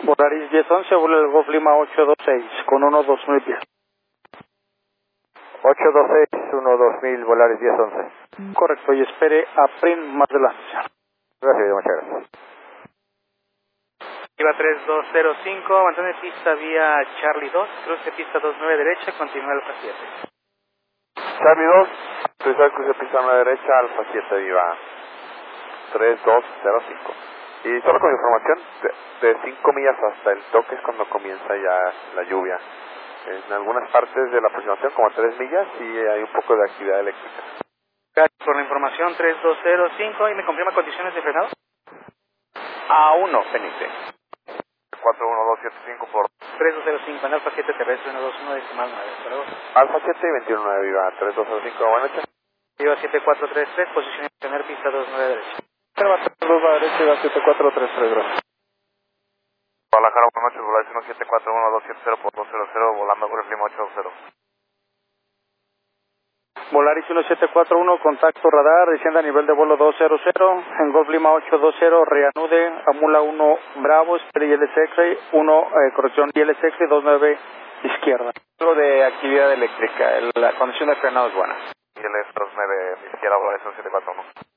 Volaris 1011, vuela el Golf Lima 826 con 12000 pies. 826, 12000, Volaris 1011. Correcto, y espere a print más de la estación. Gracias, muchas gracias. Iba 3205, mantén pista vía Charlie 2, cruce pista 29 derecha, continúa Alfa 7. Charlie 2, cruce pista 9 derecha, Alfa 7, viva 3205. Y solo con información, de 5 millas hasta el toque es cuando comienza ya la lluvia. En algunas partes de la aproximación, como 3 millas, sí hay un poco de actividad eléctrica. Gracias por la información, 3205, y me confirma condiciones de frenado. A1, Fenice. 41275 por 3205, en Alfa 7 terrestre, 121 decimal 9, hasta luego. Alfa 7 y 219, viva 3205, buenas noches. Iba 7433, posición tener pista 29 derecha. Observa 32 a la derecha, iba 7433, gracias. Guadalajara, buenas noches, Volaris 1741-270 por 200, volando por el Lima 820. Volaris 1741, contacto radar, desciende a nivel de vuelo 200, en Golf Lima 820, reanude, Amula 1 Bravo, espere ILS 1, corrección ILS 29 izquierda. Algo de actividad eléctrica, la condición de frenado es buena. ILS 29 izquierda, Volaris 1741.